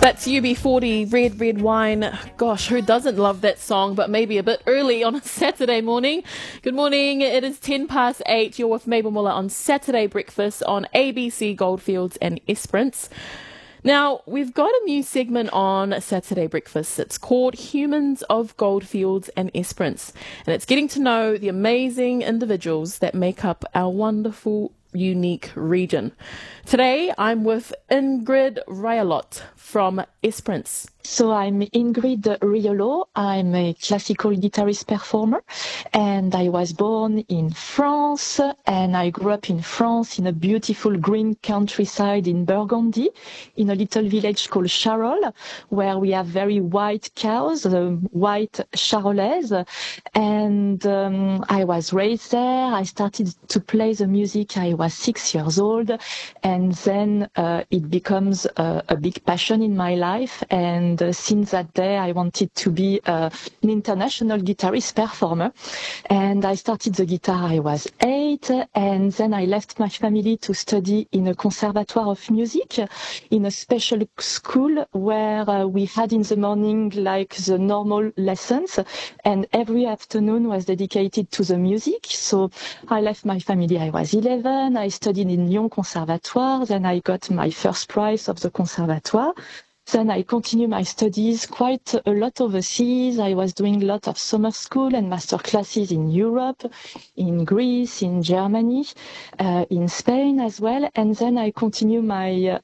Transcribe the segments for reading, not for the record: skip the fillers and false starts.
That's UB40, Red Red Wine. Gosh, who doesn't love that song, but maybe a bit early on a Saturday morning. Good morning, it is 10 past 8. You're with Mabel Muller on Saturday Breakfast on ABC Goldfields and Esperance. Now, we've got a new segment on Saturday Breakfast. It's called Humans of Goldfields and Esperance, and it's getting to know the amazing individuals that make up our wonderful, unique region. Today, I'm with Ingrid Rayalot from Esperance. So I'm Ingrid Riolo. I'm a classical guitarist performer, and I was born in France, and I grew up in France in a beautiful green countryside in Burgundy, in a little village called Charolles, where we have very white cows, white Charolaises, and I was raised there. I started to play the music. I was 6 years old, and then it becomes a big passion in my life, and since that day I wanted to be an international guitarist performer, and I started the guitar. I was 8, and then I left my family to study in a conservatoire of music, in a special school where we had in the morning like the normal lessons, and every afternoon was dedicated to the music. So I left my family. I was 11. I studied in Lyon Conservatoire. Then I got my first prize of the conservatoire. Then I continued my studies quite a lot overseas. I was doing a lot of summer school and master classes in Europe, in Greece, in Germany, in Spain as well. And then I continued my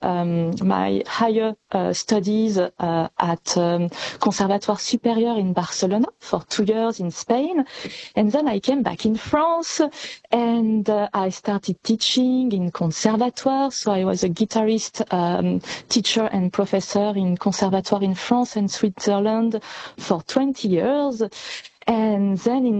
my higher studies at Conservatoire Supérieur in Barcelona for 2 years in Spain. And then I came back in France, and I started teaching in conservatoire. So I was a guitarist, teacher and professor in conservatoire in France and Switzerland for 20 years. And then in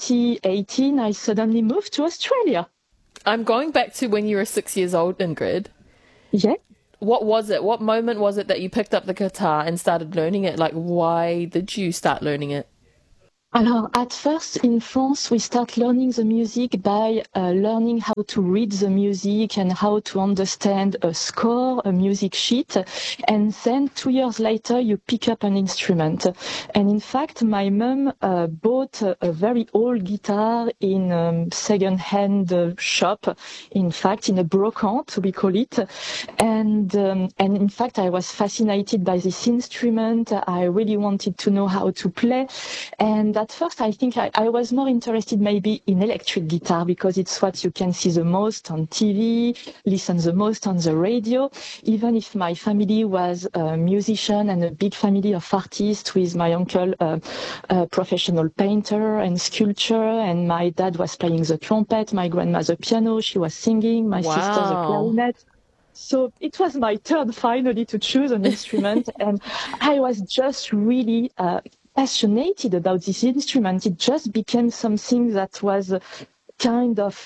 2018, I suddenly moved to Australia. I'm going back to when you were 6 years old, Ingrid. Yeah. What was it? What moment was it that you picked up the guitar and started learning it? Like, why did you start learning it? Alors, at first in France, we start learning the music by learning how to read the music and how to understand a score, a music sheet. And then 2 years later, you pick up an instrument. And in fact, my mom bought a very old guitar in a second-hand shop, in fact, in a brocante, we call it. And in fact, I was fascinated by this instrument. I really wanted to know how to play. And at first, I think I was more interested maybe in electric guitar because it's what you can see the most on TV, listen the most on the radio. Even if my family was a musician and a big family of artists, with my uncle a professional painter and sculptor, and my dad was playing the trumpet, my grandma the piano, she was singing, my sister the clarinet. So it was my turn finally to choose an instrument, and I was just really passionate about this instrument. It just became something that was kind of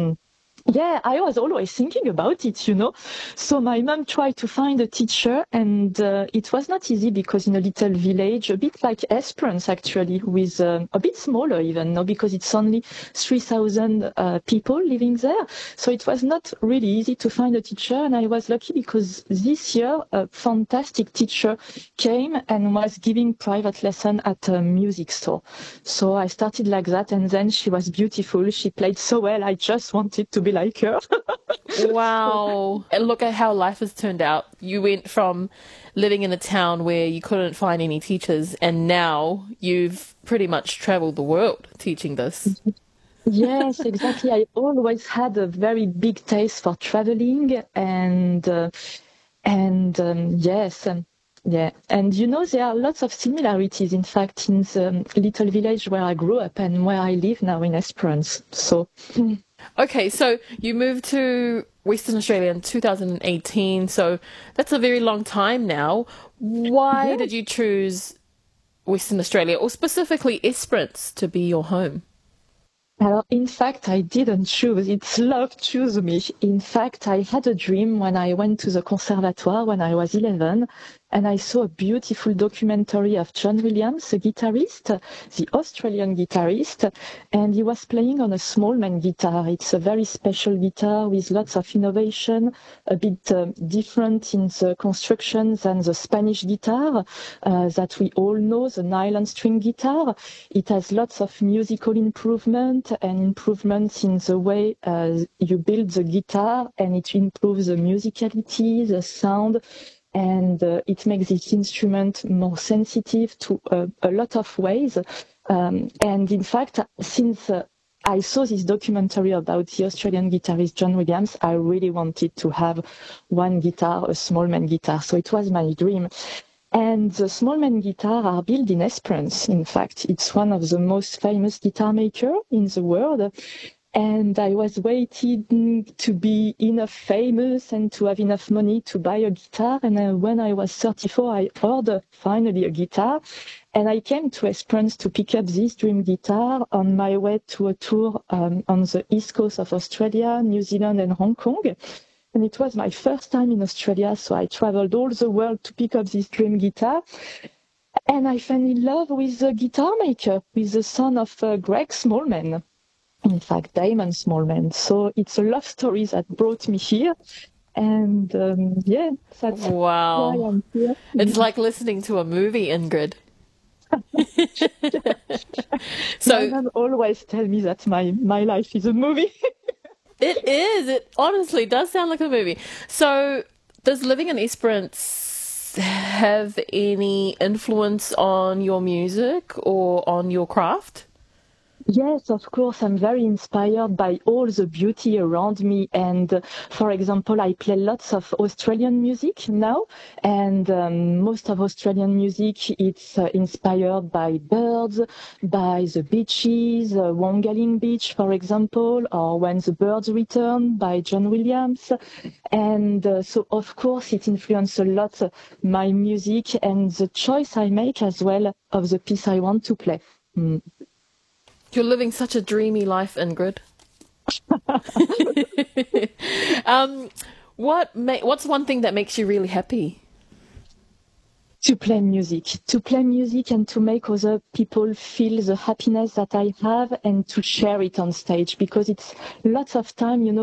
I was always thinking about it, you know. So my mom tried to find a teacher, and it was not easy because in a little village, a bit like Esperance actually, with a bit smaller even, no, because it's only 3,000 people living there. So it was not really easy to find a teacher, and I was lucky because this year a fantastic teacher came and was giving private lesson at a music store. So I started like that, and then she was beautiful. She played so well. I just wanted to be like her. Wow. And look at how life has turned out. You went from living in a town where you couldn't find any teachers, and now you've pretty much traveled the world teaching this. Yes, exactly. I always had a very big taste for traveling, and yes. Yeah, and you know, there are lots of similarities, in fact, in the little village where I grew up and where I live now in Esperance. So. Okay, so you moved to Western Australia in 2018, so that's a very long time now. Why did you choose Western Australia, or specifically Esperance, to be your home? In fact, I didn't choose. It's love chose me. In fact, I had a dream when I went to the conservatoire when I was 11, and I saw a beautiful documentary of John Williams, a guitarist, the Australian guitarist, and he was playing on a Smallman guitar. It's a very special guitar with lots of innovation, a bit different in the construction than the Spanish guitar that we all know, the nylon string guitar. It has lots of musical improvement and improvements in the way you build the guitar, and it improves the musicality, the sound, and it makes this instrument more sensitive to a lot of ways. And in fact, since I saw this documentary about the Australian guitarist John Williams, I really wanted to have one guitar, a Smallman guitar. So it was my dream. And the Smallman guitar are built in Esperance. In fact, it's one of the most famous guitar makers in the world. And I was waiting to be enough famous and to have enough money to buy a guitar. And when I was 34, I ordered finally a guitar. And I came to Esperance to pick up this dream guitar on my way to a tour on the east coast of Australia, New Zealand, and Hong Kong. And it was my first time in Australia, so I traveled all the world to pick up this dream guitar. And I fell in love with the guitar maker, with the son of Greg Smallman. In fact, Damon Smallman. So it's a love story that brought me here. And that's wow. why I'm here. It's like listening to a movie, Ingrid. So my mom always tell me that my life is a movie. It is. It honestly does sound like a movie. So does living in Esperance have any influence on your music or on your craft? Yes, of course. I'm very inspired by all the beauty around me. And for example, I play lots of Australian music now. And most of Australian music, it's inspired by birds, by the beaches, Wongaling Beach, for example, or When the Birds Return by John Williams. And so, of course, it influenced a lot my music and the choice I make as well of the piece I want to play. You're living such a dreamy life, Ingrid. What's one thing that makes you really happy? To play music and to make other people feel the happiness that I have and to share it on stage, because it's lots of time,